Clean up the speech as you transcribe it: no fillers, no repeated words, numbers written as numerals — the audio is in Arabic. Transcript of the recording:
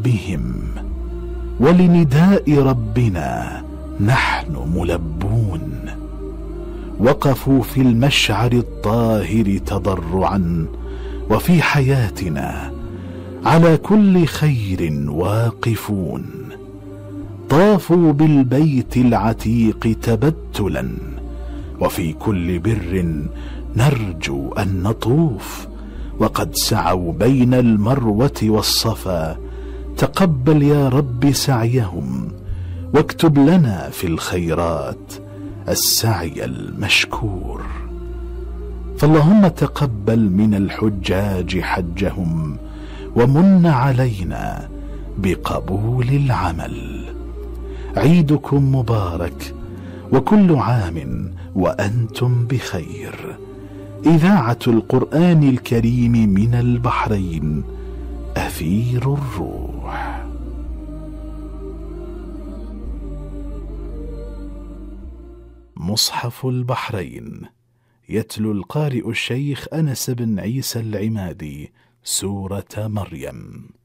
ربهم، ولنداء ربنا نحن ملبون. وقفوا في المشعر الطاهر تضرعا، وفي حياتنا على كل خير واقفون. طافوا بالبيت العتيق تبتلا، وفي كل بر نرجو أن نطوف. وقد سعوا بين المروة والصفا، تقبل يا رب سعيهم، واكتب لنا في الخيرات السعي المشكور. فاللهم تقبل من الحجاج حجهم، ومن علينا بقبول العمل. عيدكم مبارك، وكل عام وأنتم بخير. إذاعة القرآن الكريم من البحرين، أثير الروح. مصحف البحرين. يتلو القارئ الشيخ أنس بن عيسى العمادي سورة مريم.